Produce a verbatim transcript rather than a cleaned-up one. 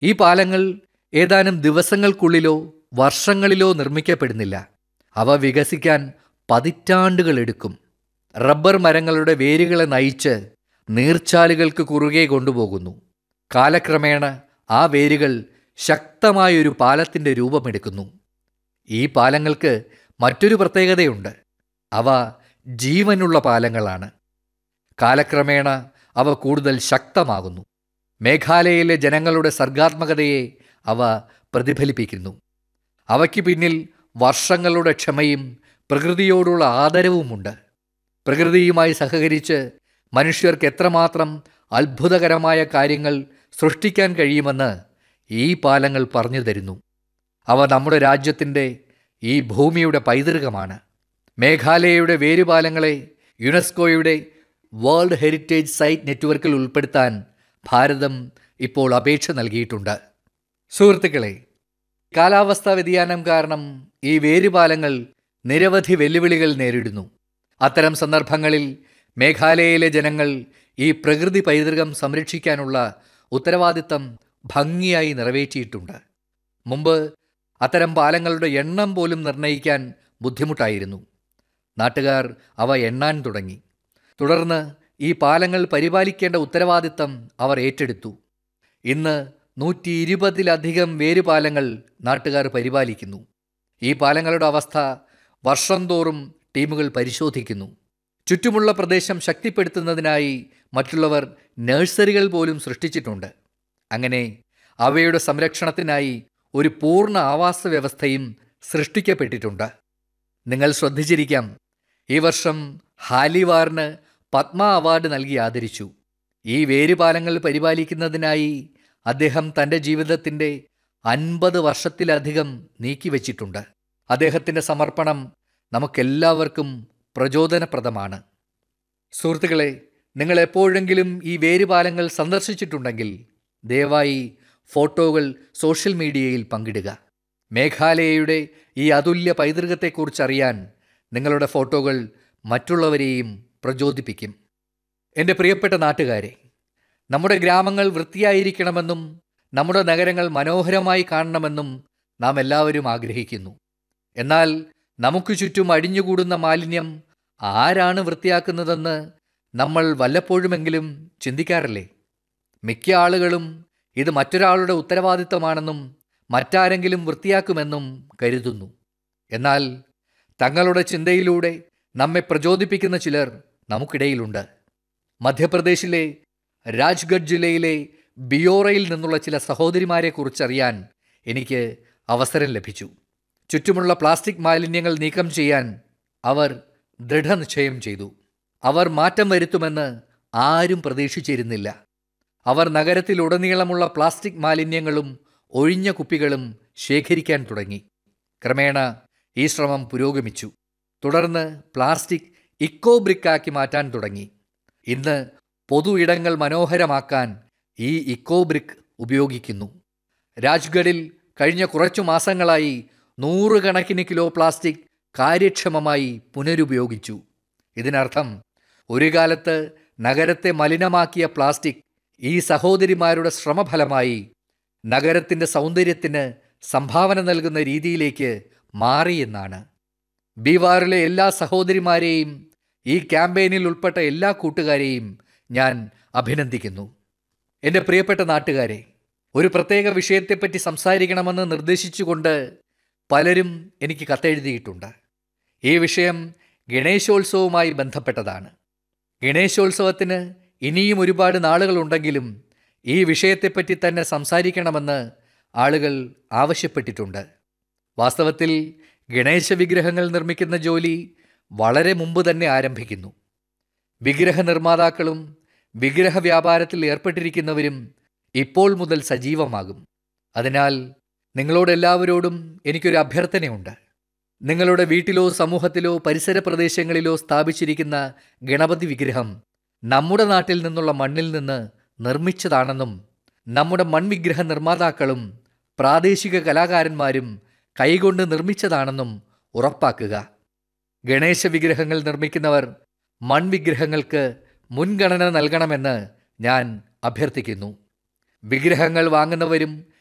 ഈ പാലങ്ങൾ ഏതാനും ദിവസങ്ങൾക്കുള്ളിലോ വർഷങ്ങളിലോ നിർമ്മിക്കപ്പെടുന്നില്ല. അവ വികസിക്കാൻ പതിറ്റാണ്ടുകളെടുക്കും. റബ്ബർ മരങ്ങളുടെ വേരുകളെ നയിച്ച് നീർച്ചാലുകൾക്ക് കുറുകെ കൊണ്ടുപോകുന്നു. കാലക്രമേണ ആ വേരുകൾ ശക്തമായൊരു പാലത്തിൻ്റെ രൂപമെടുക്കുന്നു. ഈ പാലങ്ങൾക്ക് മറ്റൊരു പ്രത്യേകതയുണ്ട്. അവ ജീവനുള്ള പാലങ്ങളാണ്. കാലക്രമേണ അവ കൂടുതൽ ശക്തമാകുന്നു. മേഘാലയയിലെ ജനങ്ങളുടെ സർഗാത്മകതയെ അവ പ്രതിഫലിപ്പിക്കുന്നു. അവയ്ക്ക് പിന്നിൽ വർഷങ്ങളുടെ ക്ഷമയും പ്രകൃതിയോടുള്ള ആദരവുമുണ്ട്. പ്രകൃതിയുമായി സഹകരിച്ച് മനുഷ്യർക്ക് എത്രമാത്രം അത്ഭുതകരമായ കാര്യങ്ങൾ സൃഷ്ടിക്കാൻ കഴിയുമെന്ന് ഈ പാലങ്ങൾ പറഞ്ഞു തരുന്നു. അവ നമ്മുടെ രാജ്യത്തിൻ്റെ, ഈ ഭൂമിയുടെ പൈതൃകമാണ്. മേഘാലയയുടെ വേരുപാലങ്ങളെ യുനെസ്കോയുടെ വേൾഡ് ഹെറിറ്റേജ് സൈറ്റ് നെറ്റ്വർക്കിൽ ഉൾപ്പെടുത്താൻ ഭാരതം ഇപ്പോൾ അപേക്ഷ നൽകിയിട്ടുണ്ട്. സുഹൃത്തുക്കളെ, കാലാവസ്ഥാ വ്യതിയാനം കാരണം ഈ വേരുപാലങ്ങൾ നിരവധി വെല്ലുവിളികൾ നേരിടുന്നു. അത്തരം സന്ദർഭങ്ങളിൽ മേഘാലയയിലെ ജനങ്ങൾ ഈ പ്രകൃതി പൈതൃകം സംരക്ഷിക്കാനുള്ള ഉത്തരവാദിത്തം ഭംഗിയായി നിറവേറ്റിയിട്ടുണ്ട്. മുമ്പ് അത്തരം പാലങ്ങളുടെ എണ്ണം പോലും നിർണ്ണയിക്കാൻ ബുദ്ധിമുട്ടായിരുന്നു. നാട്ടുകാർ അവ എണ്ണാൻ തുടങ്ങി. തുടർന്ന് ഈ പാലങ്ങൾ പരിപാലിക്കേണ്ട ഉത്തരവാദിത്തം അവർ ഏറ്റെടുത്തു. ഇന്ന് നൂറ്റി ഇരുപതിലധികം വേരുപാലങ്ങൾ നാട്ടുകാർ പരിപാലിക്കുന്നു. ഈ പാലങ്ങളുടെ അവസ്ഥ വർഷം തോറും ടീമുകൾ പരിശോധിക്കുന്നു. ചുറ്റുമുള്ള പ്രദേശം ശക്തിപ്പെടുത്തുന്നതിനായി മറ്റുള്ളവർ നഴ്സറികൾ പോലും സൃഷ്ടിച്ചിട്ടുണ്ട്. അങ്ങനെ അവയുടെ സംരക്ഷണത്തിനായി ഒരു പൂർണ്ണ ആവാസ വ്യവസ്ഥയും സൃഷ്ടിക്കപ്പെട്ടിട്ടുണ്ട്. നിങ്ങൾ ശ്രദ്ധിച്ചിരിക്കാം, ഈ വർഷം ഹാലിവാറിന് പത്മ അവാർഡ് നൽകി ആദരിച്ചു. ഈ വേരുപാലങ്ങൾ പരിപാലിക്കുന്നതിനായി അദ്ദേഹം തൻ്റെ ജീവിതത്തിൻ്റെ അൻപത് വർഷത്തിലധികം നീക്കിവച്ചിട്ടുണ്ട്. അദ്ദേഹത്തിൻ്റെ സമർപ്പണം നമുക്കെല്ലാവർക്കും പ്രചോദനപ്രദമാണ്. സുഹൃത്തുക്കളെ, നിങ്ങൾ എപ്പോഴെങ്കിലും ഈ വേരുപാലങ്ങൾ സന്ദർശിച്ചിട്ടുണ്ടെങ്കിൽ ദയവായി ഫോട്ടോകൾ സോഷ്യൽ മീഡിയയിൽ പങ്കിടുക. മേഘാലയയുടെ ഈ അതുല്യ പൈതൃകത്തെക്കുറിച്ചറിയാൻ നിങ്ങളുടെ ഫോട്ടോകൾ മറ്റുള്ളവരെയും പ്രചോദിപ്പിക്കും. എൻ്റെ പ്രിയപ്പെട്ട നാട്ടുകാരെ, നമ്മുടെ ഗ്രാമങ്ങൾ വൃത്തിയായിരിക്കണമെന്നും നമ്മുടെ നഗരങ്ങൾ മനോഹരമായി കാണണമെന്നും നാം എല്ലാവരും ആഗ്രഹിക്കുന്നു. എന്നാൽ നമുക്ക് ചുറ്റും അടിഞ്ഞുകൂടുന്ന മാലിന്യം ആരാണ് വൃത്തിയാക്കുന്നതെന്ന് നമ്മൾ വല്ലപ്പോഴുമെങ്കിലും ചിന്തിക്കാറില്ലേ? മിക്ക ആളുകളും ഇത് മറ്റൊരാളുടെ ഉത്തരവാദിത്തമാണെന്നും മറ്റാരെങ്കിലും വൃത്തിയാക്കുമെന്നും കരുതുന്നു. എന്നാൽ തങ്ങളുടെ ചിന്തയിലൂടെ നമ്മെ പ്രചോദിപ്പിക്കുന്ന ചിലർ നമുക്കിടയിലുണ്ട്. മധ്യപ്രദേശിലെ രാജ്ഗഡ് ജില്ലയിലെ ബിയോറയിൽ നിന്നുള്ള ചില സഹോദരിമാരെക്കുറിച്ചറിയാൻ എനിക്ക് അവസരം ലഭിച്ചു. ചുറ്റുമുള്ള പ്ലാസ്റ്റിക് മാലിന്യങ്ങൾ നീക്കം ചെയ്യാൻ അവർ ദൃഢനിശ്ചയം ചെയ്തു. അവർ മാറ്റം വരുത്തുമെന്ന് ആരും പ്രതീക്ഷിച്ചിരുന്നില്ല. അവർ നഗരത്തിലുടനീളമുള്ള പ്ലാസ്റ്റിക് മാലിന്യങ്ങളും ഒഴിഞ്ഞ കുപ്പികളും ശേഖരിക്കാൻ തുടങ്ങി. ക്രമേണ ഈ ശ്രമം പുരോഗമിച്ചു. തുടർന്ന് പ്ലാസ്റ്റിക് ഇക്കോ ബ്രിക്കാക്കി മാറ്റാൻ തുടങ്ങി. ഇന്ന് പൊതു ഇടങ്ങൾ മനോഹരമാക്കാൻ ഈ ഇക്കോ ബ്രിക്ക് ഉപയോഗിക്കുന്നു. രാജ്ഗഡിൽ കഴിഞ്ഞ കുറച്ചു മാസങ്ങളായി നൂറുകണക്കിന് കിലോ പ്ലാസ്റ്റിക് കാര്യക്ഷമമായി പുനരുപയോഗിച്ചു. ഇതിനർത്ഥം ഒരു കാലത്ത് നഗരത്തെ മലിനമാക്കിയ പ്ലാസ്റ്റിക് ഈ സഹോദരിമാരുടെ ശ്രമഫലമായി നഗരത്തിൻ്റെ സൗന്ദര്യത്തിന് സംഭാവന നൽകുന്ന രീതിയിലേക്ക് മാറിയെന്നാണ്. ബീവാറിലെ എല്ലാ സഹോദരിമാരെയും ഈ ക്യാമ്പയിനിൽ ഉൾപ്പെട്ട എല്ലാ കൂട്ടുകാരെയും ഞാൻ അഭിനന്ദിക്കുന്നു. എൻ്റെ പ്രിയപ്പെട്ട നാട്ടുകാരെ, ഒരു പ്രത്യേക വിഷയത്തെപ്പറ്റി സംസാരിക്കണമെന്ന് നിർദ്ദേശിച്ചുകൊണ്ട് പലരും എനിക്ക് കത്തെഴുതിയിട്ടുണ്ട്. ഈ വിഷയം ഗണേശോത്സവവുമായി ബന്ധപ്പെട്ടതാണ്. ഗണേശോത്സവത്തിന് ഇനിയും ഒരുപാട് നാളുകളുണ്ടെങ്കിലും ഈ വിഷയത്തെപ്പറ്റി തന്നെ സംസാരിക്കണമെന്ന് ആളുകൾ ആവശ്യപ്പെട്ടിട്ടുണ്ട്. വാസ്തവത്തിൽ ഗണേശ വിഗ്രഹങ്ങൾ നിർമ്മിക്കുന്ന ജോലി വളരെ മുമ്പ് തന്നെ ആരംഭിക്കുന്നു. വിഗ്രഹ നിർമ്മാതാക്കളും വിഗ്രഹ വ്യാപാരത്തിൽ ഏർപ്പെട്ടിരിക്കുന്നവരും ഇപ്പോൾ മുതൽ സജീവമാകും. അതിനാൽ നിങ്ങളോടെല്ലാവരോടും എനിക്കൊരു അഭ്യർത്ഥനയുണ്ട്. നിങ്ങളുടെ വീട്ടിലോ സമൂഹത്തിലോ പരിസര പ്രദേശങ്ങളിലോ സ്ഥാപിച്ചിരിക്കുന്ന ഗണപതി വിഗ്രഹം നമ്മുടെ നാട്ടിൽ നിന്നുള്ള മണ്ണിൽ നിന്ന് നിർമ്മിച്ചതാണെന്നും നമ്മുടെ മൺവിഗ്രഹ നിർമ്മാതാക്കളും പ്രാദേശിക കലാകാരന്മാരും കൈകൊണ്ട് നിർമ്മിച്ചതാണെന്നും ഉറപ്പാക്കുക. ഗണേശ വിഗ്രഹങ്ങൾ നിർമ്മിക്കുന്നവർ മൺവിഗ്രഹങ്ങൾക്ക് മുൻഗണന നൽകണമെന്ന് ഞാൻ അഭ്യർത്ഥിക്കുന്നു. വിഗ്രഹങ്ങൾ വാങ്ങുന്നവരും